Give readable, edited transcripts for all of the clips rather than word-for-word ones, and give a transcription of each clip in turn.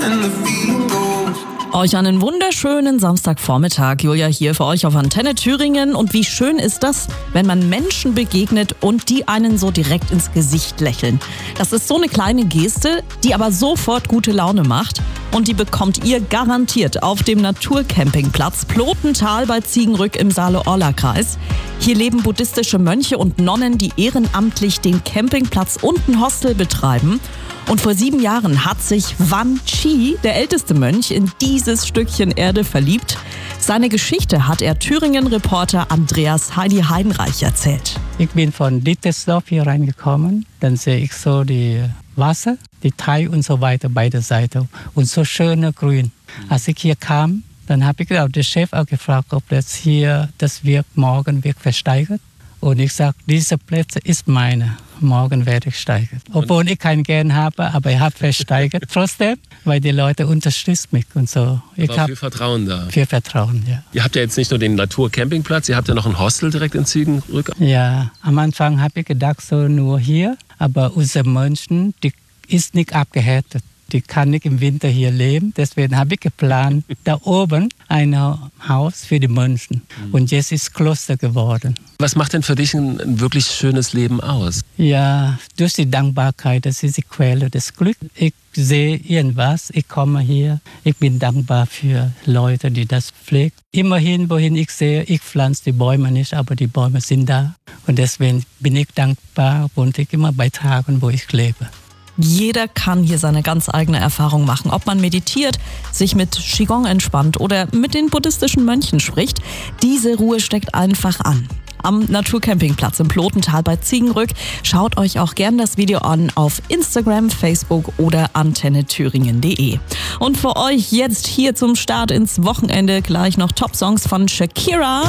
and the feeling goes. Euch einen wunderschönen Samstagvormittag. Julia hier für euch auf Antenne Thüringen. Und wie schön ist das, wenn man Menschen begegnet und die einen so direkt ins Gesicht lächeln. Das ist so eine kleine Geste, die aber sofort gute Laune macht. Und die bekommt ihr garantiert auf dem Naturcampingplatz Plotental bei Ziegenrück im Saale-Orla-Kreis. Hier leben buddhistische Mönche und Nonnen, die ehrenamtlich den Campingplatz und ein Hostel betreiben. Und vor 7 Jahren hat sich Wan Chi, der älteste Mönch, in dieses Stückchen Erde verliebt. Seine Geschichte hat er Thüringen-Reporter Andreas Heidi Heidenreich erzählt. Ich bin von Dittersdorf hier reingekommen. Dann sehe ich so die Wasser, die Teich und so weiter, beide Seiten. Und so schöne Grün. Als ich hier kam, dann habe ich auch den Chef auch gefragt, ob das hier, das wird morgen wird versteigert. Und ich sage, diese Plätze ist meine. Morgen werde ich steigern. Obwohl ich keinen gern habe, aber ich habe versteigert trotzdem, weil die Leute unterstützen mich und so. Ich habe viel Vertrauen da. Viel Vertrauen, ja. Ihr habt ja jetzt nicht nur den Naturcampingplatz, ihr habt ja noch ein Hostel direkt in Ziegenrück. Ja, am Anfang habe ich gedacht, so nur hier. Aber unsere Menschen, die ist nicht abgehärtet. Die kann nicht im Winter hier leben. Deswegen habe ich geplant, da oben ein Haus für die Mönche. Und jetzt ist Kloster geworden. Was macht denn für dich ein wirklich schönes Leben aus? Ja, durch die Dankbarkeit, das ist die Quelle des Glücks. Ich sehe irgendwas, ich komme hier. Ich bin dankbar für Leute, die das pflegen. Immerhin, wohin ich sehe, ich pflanze die Bäume nicht, aber die Bäume sind da. Und deswegen bin ich dankbar und ich immer bei Tagen, wo ich lebe. Jeder kann hier seine ganz eigene Erfahrung machen. Ob man meditiert, sich mit Qigong entspannt oder mit den buddhistischen Mönchen spricht, diese Ruhe steckt einfach an. Am Naturcampingplatz im Plotental bei Ziegenrück. Schaut euch auch gern das Video an auf Instagram, Facebook oder antennethüringen.de. Und für euch jetzt hier zum Start ins Wochenende gleich noch Top-Songs von Shakira.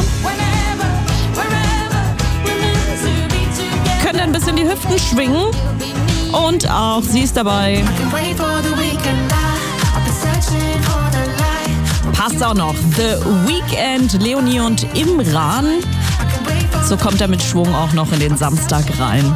Könnt ein bisschen die Hüften schwingen. Und auch sie ist dabei. Passt auch noch. The Weeknd, Leonie und Imran. So kommt er mit Schwung auch noch in den Samstag rein.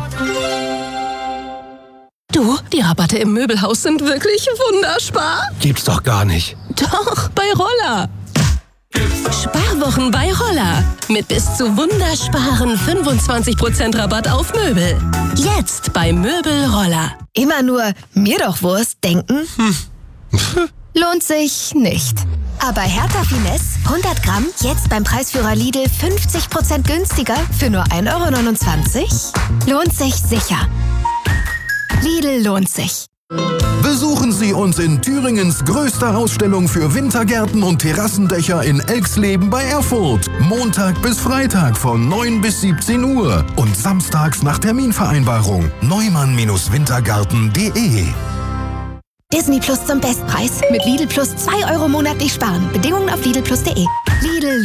Du, die Rabatte im Möbelhaus sind wirklich wunderbar. Gibt's doch gar nicht. Doch, bei Roller. Sparwochen bei Roller. Mit bis zu wundersparen 25% Rabatt auf Möbel. Jetzt bei Möbel Roller. Immer nur mir doch Wurst denken? Lohnt sich nicht. Aber Hertha Finesse 100 Gramm jetzt beim Preisführer Lidl 50% günstiger für nur 1,29 €? Lohnt sich sicher. Lidl lohnt sich. Besuchen Sie uns in Thüringens größter Ausstellung für Wintergärten und Terrassendächer in Elxleben bei Erfurt. Montag bis Freitag von 9 bis 17 Uhr und samstags nach Terminvereinbarung. neumann-wintergarten.de. Disney Plus zum Bestpreis. Mit Lidl Plus 2 € monatlich sparen. Bedingungen auf lidlplus.de. Lidl